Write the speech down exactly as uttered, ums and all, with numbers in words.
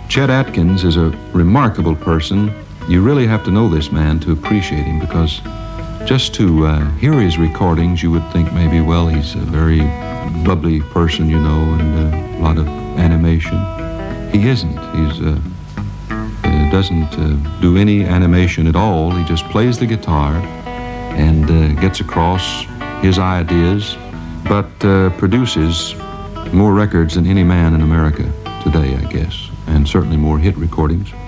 Chet Atkins is a remarkable person. You really have to know this man to appreciate him, because just to uh, hear his recordings, you would think maybe, well, he's a very bubbly person, you know, and uh, a lot of animation. He isn't. He's uh, uh, doesn't uh, do any animation at all. He just plays the guitar and uh, gets across his ideas, but uh, produces more records than any man in America today, I guess, and certainly more hit recordings.